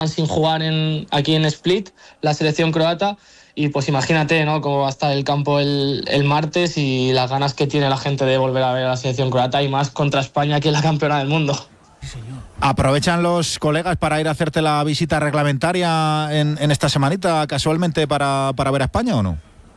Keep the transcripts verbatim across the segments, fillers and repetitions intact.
sin jugar en, aquí en Split, la selección croata, y pues imagínate, ¿no?, cómo va a estar el campo el, el martes y las ganas que tiene la gente de volver a ver a la selección croata, y más contra España, que es la campeona del mundo. ¿Aprovechan los colegas para ir a hacerte la visita reglamentaria en, en esta semanita casualmente para, para ver a España o no?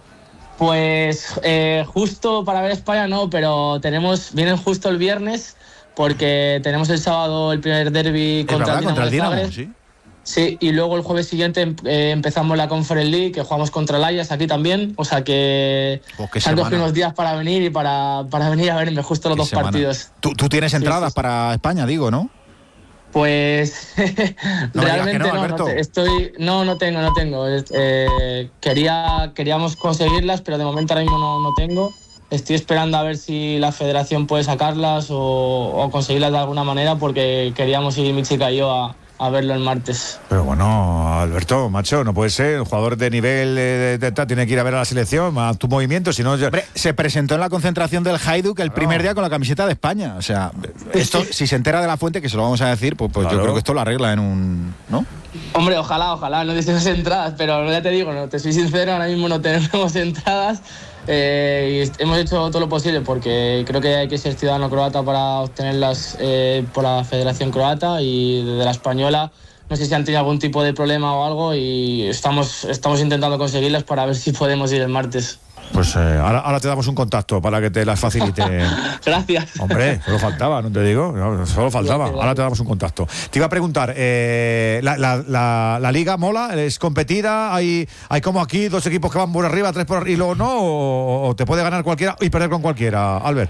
Pues eh, justo para ver a España no, pero tenemos vienen justo el viernes porque tenemos el sábado el primer derbi contra, contra el Dinamo, ¿sí? Sí, y luego el jueves siguiente eh, empezamos la Conference League, que jugamos contra el Ajax aquí también, o sea que oh, han cogido unos días para venir y para, para venir a verme justo los dos semana. partidos. ¿Tú, tú tienes entradas sí, sí. para España, digo, ¿no? Pues no realmente no, no, no, estoy, no, no tengo, no tengo. Eh, quería, queríamos conseguirlas, pero de momento ahora mismo no, no tengo. Estoy esperando a ver si la federación puede sacarlas o, o conseguirlas de alguna manera, porque queríamos ir mi chica y yo a, a verlo el martes. Pero bueno, Alberto, macho, no puede ser. El jugador de nivel de, de, de, tiene que ir a ver a la selección, a tu movimiento, si no... Ya... Se presentó en la concentración del Hajduk el primer día con la camiseta de España. O sea, esto, si se entera de la fuente, que se lo vamos a decir, pues, pues claro. Yo creo que esto lo arregla en un... ¿no? Hombre, ojalá, ojalá no tenemos entradas, pero ya te digo, no, te soy sincero, ahora mismo no tenemos entradas. Eh, y hemos hecho todo lo posible porque creo que hay que ser ciudadano croata para obtenerlas eh, por la Federación Croata, y desde la española no sé si han tenido algún tipo de problema o algo, y estamos, estamos intentando conseguirlas para ver si podemos ir el martes. Pues eh, ahora, ahora te damos un contacto para que te las facilite. Gracias. Hombre, solo faltaba, no te digo, no, solo faltaba. Ahora te damos un contacto. Te iba a preguntar, eh, la, la, la, ¿la liga mola? ¿Es competida? ¿Hay, hay como aquí dos equipos que van por arriba, tres por arriba y luego no? ¿O, o te puede ganar cualquiera y perder con cualquiera, Albert?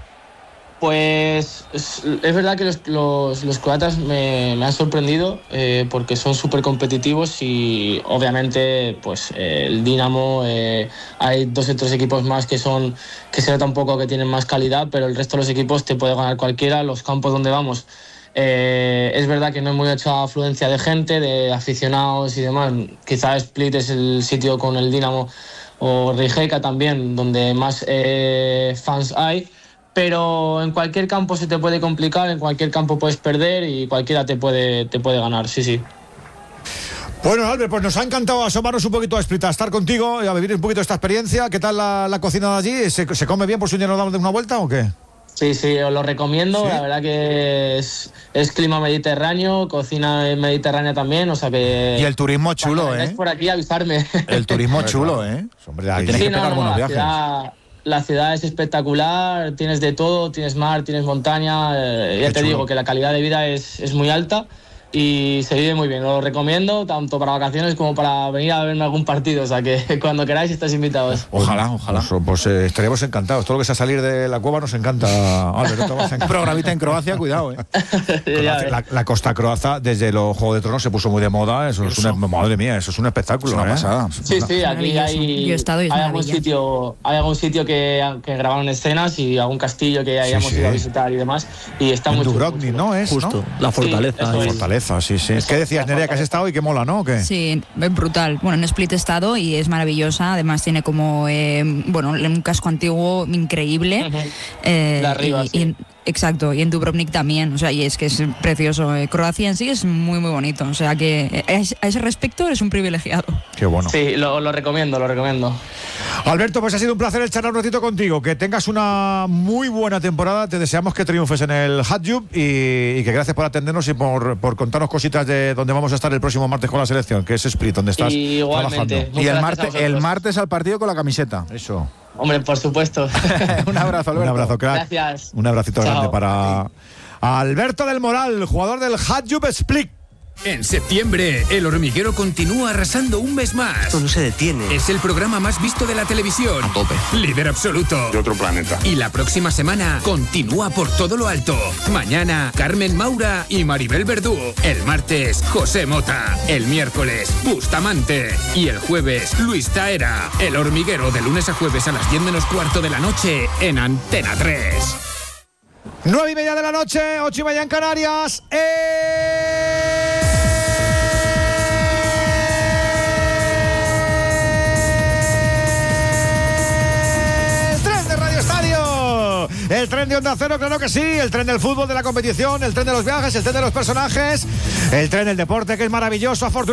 Pues es, es verdad que los, los, los croatas me, me han sorprendido eh, porque son súper competitivos, y obviamente pues eh, el Dinamo, eh, hay dos o tres equipos más que son que se nota un poco que tienen más calidad, pero el resto de los equipos te puede ganar cualquiera. Los campos donde vamos, eh, es verdad que no hay mucha afluencia de gente, de aficionados y demás. Quizás Split es el sitio con el Dinamo, o Rijeka también, donde más eh, fans hay. Pero en cualquier campo se te puede complicar, en cualquier campo puedes perder y cualquiera te puede, te puede ganar, sí, sí. Bueno, Albert, pues nos ha encantado asomarnos un poquito a Split, a estar contigo y a vivir un poquito esta experiencia. ¿Qué tal la, la cocina de allí? ¿Se, ¿Se come bien por si un día nos damos de una vuelta o qué? Sí, sí, os lo recomiendo. ¿Sí? La verdad que es, es clima mediterráneo, cocina mediterránea también, o sea que... Y el turismo chulo, ¿eh? Es por aquí avisarme. El turismo chulo, ¿eh? Hombre, ahí sí, tienes que no, pegar no, buenos la viajes. Ciudad... La ciudad es espectacular, tienes de todo, tienes mar, tienes montaña, eh, ya Qué te chulo. digo que la calidad de vida es, es muy alta y se vive muy bien. Lo recomiendo tanto para vacaciones como para venir a verme algún partido, o sea que cuando queráis estáis invitados. Ojalá, ojalá. Pues, pues eh, estaríamos encantados. Todo lo que sea salir de la cueva nos encanta. Un programita en Croacia, cuidado, ¿eh? Croacia, la, la costa croata, desde los Juegos de Tronos se puso muy de moda. Eso, eso. es una, madre mía, eso es un espectáculo. Es una ¿eh? pasada. Sí, sí, aquí hay, hay algún sitio, hay algún sitio que, que grabaron escenas y algún castillo que hayamos sí, sí. ido a visitar y demás. Y está en muy Dubrovnik, chulo. ¿no? Es, Justo, ¿no? la fortaleza. Sí, la fortaleza, sí, sí. ¿Qué decías, Nerea, que has estado y que mola, ¿no? ¿O qué? Sí, brutal. Bueno, en Split he estado y es maravillosa. Además tiene como, eh, bueno, un casco antiguo increíble. Uh-huh. eh, de arriba, y, sí. y, exacto, y en Dubrovnik también. O sea, y es que es precioso. Croacia en sí es muy, muy bonito. O sea, que a ese respecto eres un privilegiado. Qué bueno. Sí, lo, lo recomiendo, lo recomiendo. Alberto, pues ha sido un placer el charlar un ratito contigo. Que tengas una muy buena temporada. Te deseamos que triunfes en el Hajduk y, y que gracias por atendernos y por, por contarnos cositas de donde vamos a estar el próximo martes con la selección, que es Split, donde estás Igualmente. trabajando. Y el martes, el martes al partido con la camiseta. Eso. Hombre, por supuesto. Un abrazo, Alberto. Un abrazo, crack. Gracias. Un abracito Chao. grande para Alberto del Moral, jugador del Hajduk Split. En septiembre, El Hormiguero continúa arrasando un mes más. Esto no se detiene. Es el programa más visto de la televisión. A tope. Líder absoluto. De otro planeta. Y la próxima semana continúa por todo lo alto. Mañana, Carmen Maura y Maribel Verdú. El martes, José Mota. El miércoles, Bustamante. Y el jueves, Luis Taera. El Hormiguero, de lunes a jueves a las diez menos cuarto de la noche en Antena tres. Nueve y media de la noche, ocho y media en Canarias. ¡Eh! El tren de Onda Cero, claro que sí. El tren del fútbol, de la competición, el tren de los viajes, el tren de los personajes, el tren del deporte, que es maravilloso, afortunadamente.